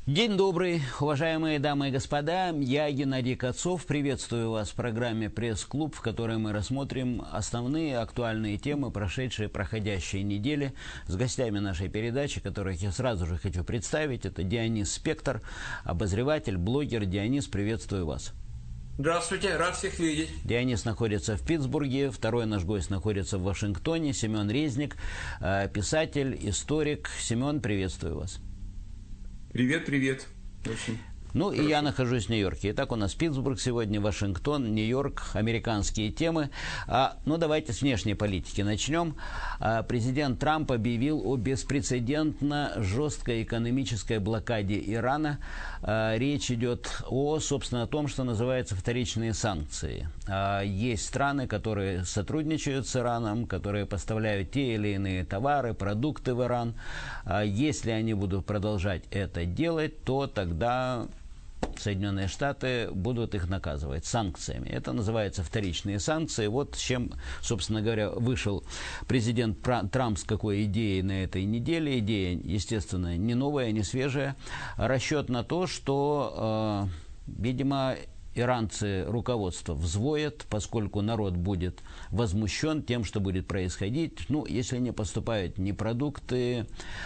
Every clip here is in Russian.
День добрый, уважаемые дамы и господа, я Геннадий Кацов, приветствую вас в программе «Пресс-клуб», в которой мы рассмотрим основные актуальные темы прошедшей проходящей недели с гостями нашей передачи, которых я сразу же хочу представить. Это Дионис Спектр, обозреватель, блогер. Дионис, приветствую вас. Здравствуйте, рад всех видеть. Дионис находится в Питтсбурге, второй наш гость находится в Вашингтоне, Семен Резник, писатель, историк. Семен, приветствую вас. Привет, привет. Очень Ну и я нахожусь в Нью-Йорке. Итак, у нас Питтсбург сегодня, Вашингтон, Нью-Йорк, американские темы. Ну, давайте с внешней политики начнем. Президент Трамп объявил о беспрецедентно жесткой экономической блокаде Ирана. Речь идет собственно, о том, что называется вторичные санкции. Есть страны, которые сотрудничают с Ираном, которые поставляют те или иные товары, продукты в Иран. Если они будут продолжать это делать, то тогда Соединенные Штаты будут их наказывать санкциями. Это называется вторичные санкции. Вот с чем, собственно говоря, вышел президент Трамп с какой идеей на этой неделе. Идея, естественно, не новая, не свежая. Расчет на то, что, видимо, иранцы руководство взвоят, поскольку народ будет возмущен тем, что будет происходить. Ну, если не поступают ни продукты,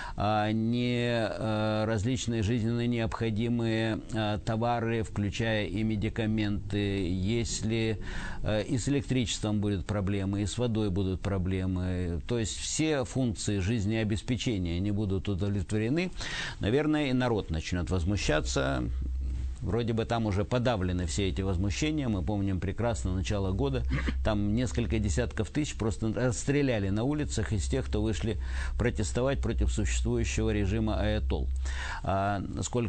ни различные жизненно необходимые товары, включая и медикаменты, если и с электричеством будут проблемы, и с водой будут проблемы, то есть все функции жизнеобеспечения не будут удовлетворены, наверное, и народ начнет возмущаться. Вроде бы там уже подавлены все эти возмущения. Мы помним прекрасно начало года. Там несколько десятков тысяч просто расстреляли на улицах из тех, кто вышли протестовать против существующего режима аятолл. Насколько